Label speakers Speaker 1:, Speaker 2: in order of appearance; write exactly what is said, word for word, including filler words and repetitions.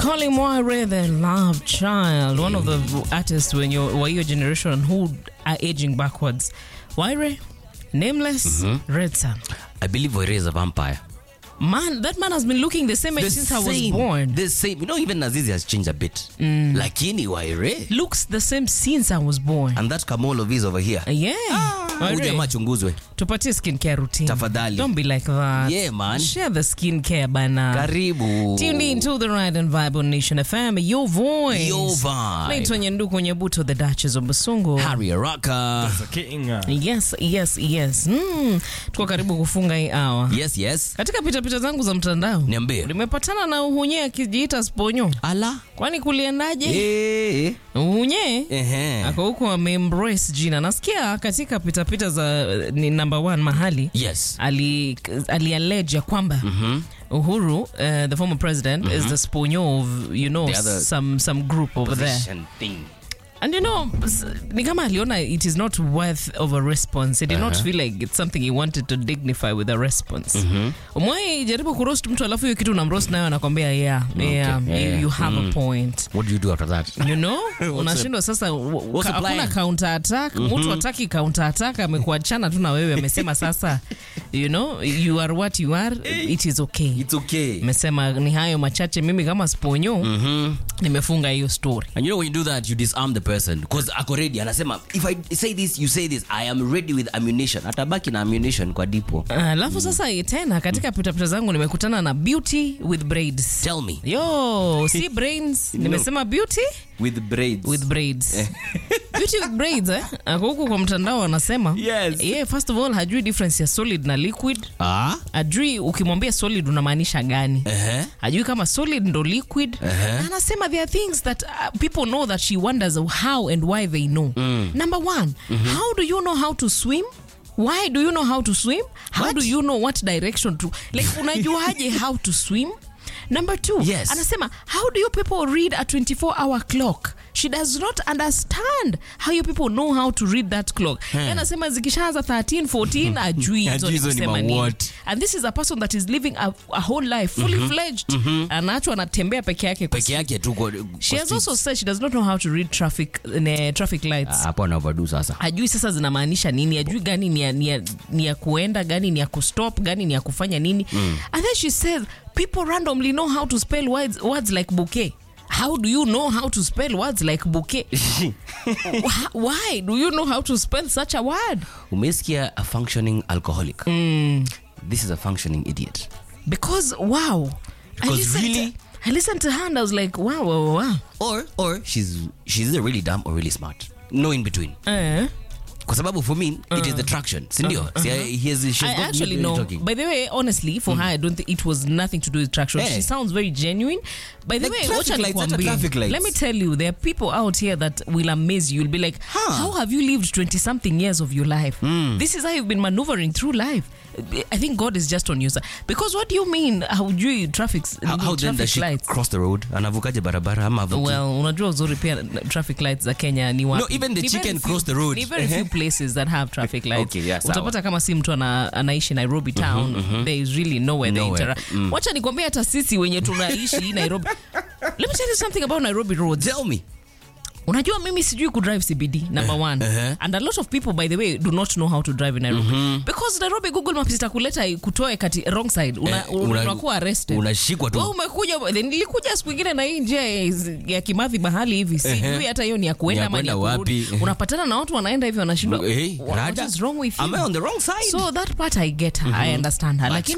Speaker 1: Colin Moire, the love child, one of the artists when you're were your generation who are aging backwards. Moire, Nameless, mm-hmm. Red Sun.
Speaker 2: I believe Moire is a vampire.
Speaker 1: Man, that man has been looking the same age since
Speaker 2: same,
Speaker 1: I was born.
Speaker 2: The same. You know, even Nazizi has changed a bit.
Speaker 1: Mm.
Speaker 2: Lakini Moire
Speaker 1: looks the same since I was born.
Speaker 2: And that Kamolo is over here.
Speaker 1: Uh, yeah.
Speaker 2: Ah, ujamaa chunguzwe.
Speaker 1: Tupatie skincare routine.
Speaker 2: Tafadhali.
Speaker 1: Don't be like that.
Speaker 2: Yeah, man.
Speaker 1: Share the skincare bana.
Speaker 2: Karibu.
Speaker 1: Tune in to the Ride and Vibe on Nation F M. Your voice.
Speaker 2: Your vibe.
Speaker 1: Naitwa Nyanduku Nyabuto, the Duchess of Basungu.
Speaker 2: Harry Araka.
Speaker 1: Yes, yes, yes. Mm. Tuko karibu kufunga hii hour.
Speaker 2: Yes, yes.
Speaker 1: Katika pita pita zangu za mtandao.
Speaker 2: Niambie.
Speaker 1: Nimepatana na Uhunye akijiita Sponyo.
Speaker 2: Ala.
Speaker 1: Kwani kuliendaje?
Speaker 2: Eh.
Speaker 1: Uhunye.
Speaker 2: Ehe.
Speaker 1: Ako huko ame-embrace jina. Nasikia katika pita pita za ni number one mahali.
Speaker 2: Yes.
Speaker 1: Ali ali-allege kwamba
Speaker 2: Mhm.
Speaker 1: Uhuru, uh, the former president, mm-hmm. is the Sponyo of, you know, some some group over there.
Speaker 2: Thing.
Speaker 1: And you know, ni kama aliona it is not worth of a response. He did uh-huh. not feel like it's something he wanted to dignify with a response. Mm-hmm. Umwai jaribu kuroast mtu alafu hiyo kitu unamroast nayo anakwambia yeah, okay. yeah, yeah, you, you have mm. a point.
Speaker 2: What do you do after that?
Speaker 1: You know? Unashindwa sasa hakuna counter attack. Mm-hmm. Mtu ataki counter attack, amekuachana tu na wewe, amesema sasa you know, you are what you are, it is okay.
Speaker 2: It's okay.
Speaker 1: Amesema ni hayo machache, mimi kama Sponyo mm-hmm. nimefunga hiyo story.
Speaker 2: And you know when you do that you disarm the person because ako ready, anasema if I say this you say this, I am ready with ammunition. Atabaki na ammunition kwa dipo.
Speaker 1: Alafu uh, mm. sasa tena katika mm. pita pita zangu nimekutana na beauty with braids.
Speaker 2: Tell me.
Speaker 1: Yo, see brains. no. Nimesema beauty
Speaker 2: with braids.
Speaker 1: With braids. Beauty with braids eh? Ako huko kwa mtandao anasema.
Speaker 2: Yes.
Speaker 1: Yeah, first of all hajui difference ya solid na liquid.
Speaker 2: Ah.
Speaker 1: Hajui ukimwambia solid unamaanisha gani.
Speaker 2: Uh-huh.
Speaker 1: Hajui kama solid ndo liquid.
Speaker 2: Uh-huh.
Speaker 1: Anasema there are things that uh, people know that she wonders how and why they know. Mm. Number one, mm-hmm. how do you know how to swim? Why do you know how to swim? How what? do you know what direction to... Like, unajuaje how to swim? Number two,
Speaker 2: yes.
Speaker 1: anasema, how do you people read a twenty-four hour clock? She does not understand how you people know how to read that clock. Hmm. Anasema zikishaanza thirteen, fourteen, ajui hizo ni kusema nini. And this is a person that is living a, a whole life fully mm-hmm. fledged. Mm-hmm. Anaachwa anatembea peke yake.
Speaker 2: Peke yake tu kwa.
Speaker 1: She has also said she does not know how to read traffic uh, traffic lights.
Speaker 2: Hapo na overdo sasa.
Speaker 1: Ajui sasa zinamaanisha nini, ajui gani ni ya, ni ya, ni ya kuenda, gani ni ya kustop, gani ni ya kufanya nini. Mm. And then she says people randomly know how to spell words, words like bouquet. How do you know how to spell words like bouquet? Why do you know how to spell such a word?
Speaker 2: Umesikia a functioning alcoholic. Mm. This is a functioning idiot.
Speaker 1: Because wow.
Speaker 2: Because
Speaker 1: I
Speaker 2: really
Speaker 1: to, I listened to her and I was like wow, wow, wow.
Speaker 2: Or or she's she's either really dumb or really smart. No in between.
Speaker 1: Uh.
Speaker 2: Kwa sababu for me uh, it is the traction, sindio? Uh, uh-huh. See, he has, she's
Speaker 1: I actually know. Talking. By the way, honestly, for mm. her, I don't think it was nothing to do with traction.
Speaker 2: Hey.
Speaker 1: She sounds very genuine. By the like way, watch
Speaker 2: lights, traffic lights.
Speaker 1: Let me tell you, there are people out here that will amaze you. You'll be like, huh. how have you lived twenty something years of your life? Mm. This is how you've been maneuvering through life. I think God is just on your side. Because what do you mean? How do you traffic
Speaker 2: How, how then does she lights? Cross the road? Anavukaje barabara ama avuki?
Speaker 1: Well, unajua uzuri pia traffic lights za Kenya ni wapi?
Speaker 2: No, even the ni chicken
Speaker 1: few,
Speaker 2: cross the road.
Speaker 1: Ni very few places that have traffic lights.
Speaker 2: Okay, yeah,
Speaker 1: utapata kama si mtu ana, anaishi Nairobi town, mm-hmm, mm-hmm. there is really nowhere, nowhere. they interact. Mm. Wacha nikwambia hata sisi wenye tunaishi Nairobi. Let me tell you something about Nairobi roads.
Speaker 2: Tell me.
Speaker 1: Unajua mimi sijui ku drive C B D number one. Uh-huh. And a lot of people by the way do not know how to drive in Nairobi. Mm-hmm. Because Nairobi Google Maps itakuleta kutoe kati wrong side. Una, uh, una, unakuwa arrested.
Speaker 2: Unashikwa tu.
Speaker 1: Wewe umekuja nilikuja siku nyingine na hii njia ya Kimathi mahali hivi. Sijui uh-huh. hata hiyo ni ya kuenda ama ni ya kurudi. Unapatana na watu wanaenda hivi wanashindwa.
Speaker 2: Hey,
Speaker 1: what is wrong with you?
Speaker 2: Am I on the wrong side?
Speaker 1: So that part I get her. Mm-hmm. I understand her. Lakini